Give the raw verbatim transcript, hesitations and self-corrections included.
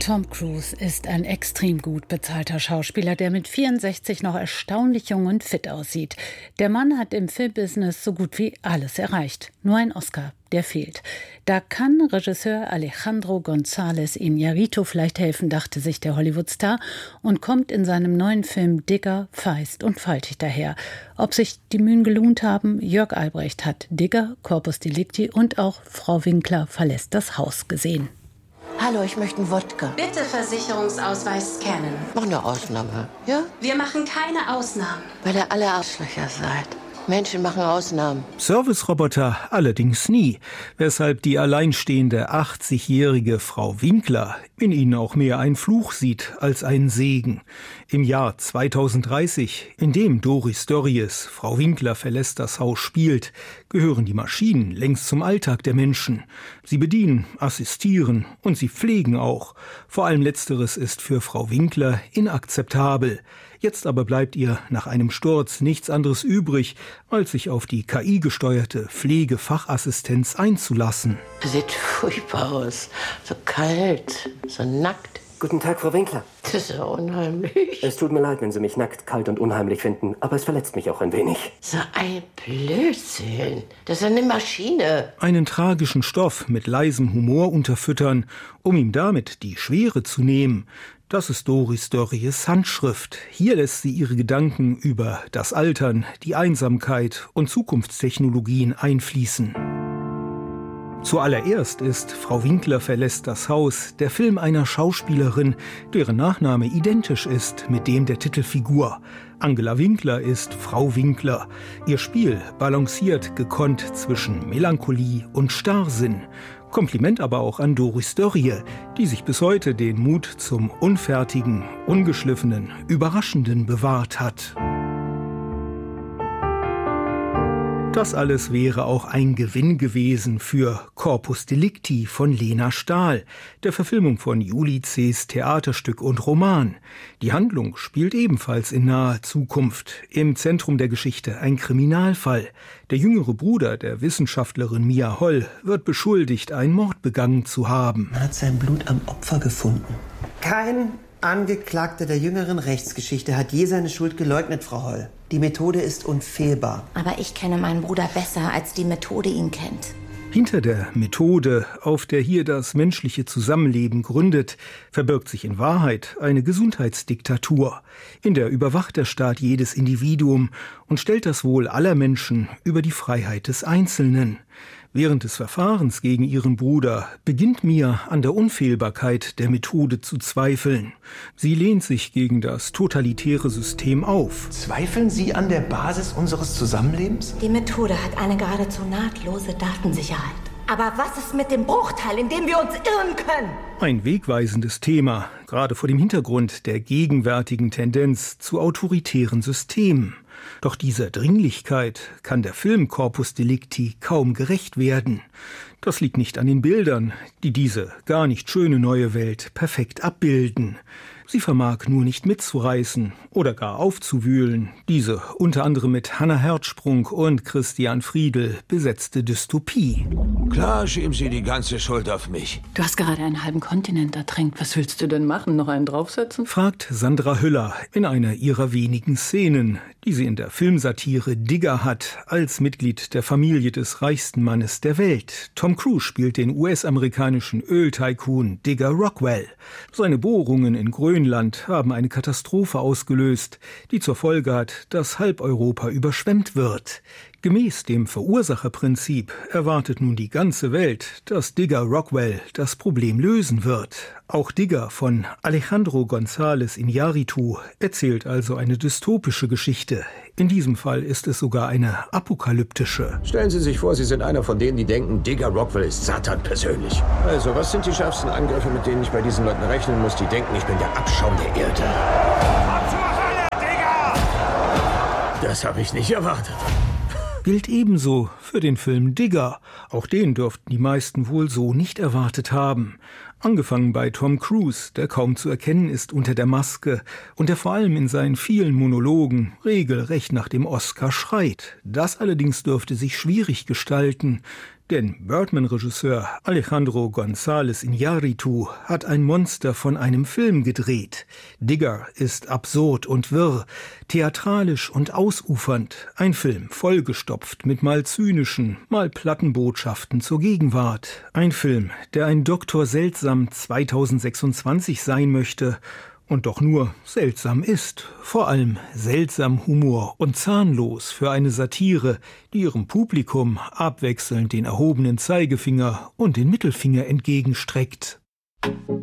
Tom Cruise ist ein extrem gut bezahlter Schauspieler, der mit vierundsechzig noch erstaunlich jung und fit aussieht. Der Mann hat im Filmbusiness so gut wie alles erreicht. Nur ein Oscar, der fehlt. Da kann Regisseur Alejandro González Iñárritu vielleicht helfen, dachte sich der Hollywood-Star und kommt in seinem neuen Film Digger feist und faltig daher. Ob sich die Mühen gelohnt haben? Jörg Albrecht hat Digger, Corpus Delicti und auch Frau Winkler verlässt das Haus gesehen. Hallo, ich möchte einen Wodka. Bitte Versicherungsausweis scannen. Mach eine Ausnahme, ja? Wir machen keine Ausnahmen. Weil ihr alle Arschlöcher seid. Menschen machen Ausnahmen. Serviceroboter allerdings nie, weshalb die alleinstehende achtzigjährige Frau Winkler in ihnen auch mehr einen Fluch sieht als einen Segen. Im Jahr zweitausenddreißig, in dem Doris Dörries Frau Winkler verlässt das Haus spielt, gehören die Maschinen längst zum Alltag der Menschen. Sie bedienen, assistieren und sie pflegen auch. Vor allem Letzteres ist für Frau Winkler inakzeptabel. Jetzt aber bleibt ihr nach einem Sturz nichts anderes übrig, als sich auf die K I-gesteuerte Pflegefachassistenz einzulassen. Sieht furchtbar aus. So kalt, so nackt. Guten Tag, Frau Winkler. Das ist ja unheimlich. Es tut mir leid, wenn Sie mich nackt, kalt und unheimlich finden, aber es verletzt mich auch ein wenig. So ein Blödsinn. Das ist eine Maschine. Einen tragischen Stoff mit leisem Humor unterfüttern, um ihm damit die Schwere zu nehmen. Das ist Doris Dörries Handschrift. Hier lässt sie ihre Gedanken über das Altern, die Einsamkeit und Zukunftstechnologien einfließen. Zuallererst ist Frau Winkler verlässt das Haus der Film einer Schauspielerin, deren Nachname identisch ist mit dem der Titelfigur. Angela Winkler ist Frau Winkler. Ihr Spiel balanciert gekonnt zwischen Melancholie und Starrsinn. Kompliment aber auch an Doris Dörrie, die sich bis heute den Mut zum Unfertigen, Ungeschliffenen, Überraschenden bewahrt hat. Das alles wäre auch ein Gewinn gewesen für Corpus Delicti von Lena Stahl, der Verfilmung von Juli C.'s Theaterstück und Roman. Die Handlung spielt ebenfalls in naher Zukunft. Im Zentrum der Geschichte ein Kriminalfall. Der jüngere Bruder der Wissenschaftlerin Mia Holl wird beschuldigt, einen Mord begangen zu haben. Man hat sein Blut am Opfer gefunden. Kein Angeklagter der jüngeren Rechtsgeschichte hat je seine Schuld geleugnet, Frau Holl. Die Methode ist unfehlbar. Aber ich kenne meinen Bruder besser, als die Methode ihn kennt. Hinter der Methode, auf der hier das menschliche Zusammenleben gründet, verbirgt sich in Wahrheit eine Gesundheitsdiktatur. In der überwacht der Staat jedes Individuum und stellt das Wohl aller Menschen über die Freiheit des Einzelnen. Während des Verfahrens gegen ihren Bruder beginnt Mia an der Unfehlbarkeit der Methode zu zweifeln. Sie lehnt sich gegen das totalitäre System auf. Zweifeln Sie an der Basis unseres Zusammenlebens? Die Methode hat eine geradezu nahtlose Datensicherheit. Aber was ist mit dem Bruchteil, in dem wir uns irren können? Ein wegweisendes Thema, gerade vor dem Hintergrund der gegenwärtigen Tendenz zu autoritären Systemen. Doch dieser Dringlichkeit kann der Film Corpus Delicti kaum gerecht werden. Das liegt nicht an den Bildern, die diese gar nicht schöne neue Welt perfekt abbilden. Sie vermag nur nicht mitzureißen oder gar aufzuwühlen, diese unter anderem mit Hannah Herzsprung und Christian Friedel besetzte Dystopie. Klar schieben Sie die ganze Schuld auf mich. Du hast gerade einen halben Kontinent ertränkt. Was willst du denn machen? Noch einen draufsetzen? Fragt Sandra Hüller in einer ihrer wenigen Szenen, die sie in der Filmsatire Digger hat, als Mitglied der Familie des reichsten Mannes der Welt. Tom Cruise spielt den U S-amerikanischen Öltycoon Digger Rockwell. Seine Bohrungen in Grönland haben eine Katastrophe ausgelöst, die zur Folge hat, dass halb Europa überschwemmt wird. Gemäß dem Verursacherprinzip erwartet nun die ganze Welt, dass Digger Rockwell das Problem lösen wird. Auch Digger von Alejandro González Iñárritu erzählt also eine dystopische Geschichte. In diesem Fall ist es sogar eine apokalyptische. Stellen Sie sich vor, Sie sind einer von denen, die denken, Digger Rockwell ist Satan persönlich. Also, was sind die schärfsten Angriffe, mit denen ich bei diesen Leuten rechnen muss, die denken, ich bin der Abschaum der Erde? Kommt zur Hölle, Digger! Das habe ich nicht erwartet. Gilt ebenso für den Film Digger. Auch den dürften die meisten wohl so nicht erwartet haben. Angefangen bei Tom Cruise, der kaum zu erkennen ist unter der Maske und der vor allem in seinen vielen Monologen regelrecht nach dem Oscar schreit. Das allerdings dürfte sich schwierig gestalten, Denn Birdman-Regisseur Alejandro González Iñárritu hat ein Monster von einem Film gedreht. Digger ist absurd und wirr, theatralisch und ausufernd. Ein Film vollgestopft mit mal zynischen, mal platten Botschaften zur Gegenwart. Ein Film, der ein Doktor Seltsam zweitausendsechsundzwanzig sein möchte und doch nur seltsam ist. Vor allem seltsam Humor und zahnlos für eine Satire, die ihrem Publikum abwechselnd den erhobenen Zeigefinger und den Mittelfinger entgegenstreckt.